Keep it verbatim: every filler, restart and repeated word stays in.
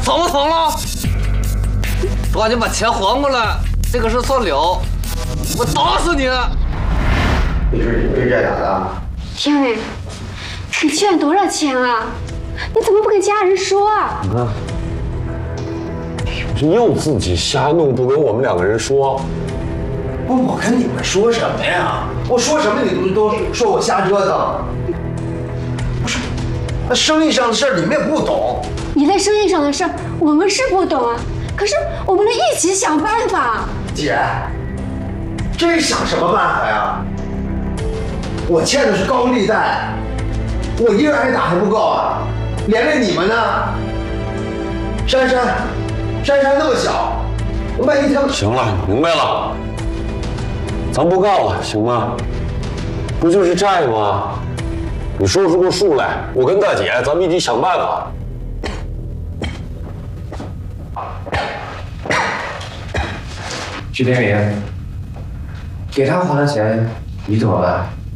疼不疼了？赶紧把钱还过来，这个是算了，我打死你！ 你是你是这俩的？ 天伟，你欠多少钱啊？你怎么不跟家人说啊？ 你看，这又自己瞎弄，不跟我们两个人说。 不，我跟你们说什么呀？我说什么你们都说我瞎折腾。不是，那生意上的事儿你们也不懂。 你在生意上的事儿，我们是不懂啊。可是我们能一起想办法。 姐，这想什么办法呀？我欠的是高利贷，我一人挨打还不够啊，连累你们呢。珊珊，珊珊那么小，万一她…… 行了，明白了，咱不告了，行吗？不就是债吗？你说出个数来，我跟大姐咱们一起想办法。 徐天明，给他还了钱，你怎么办？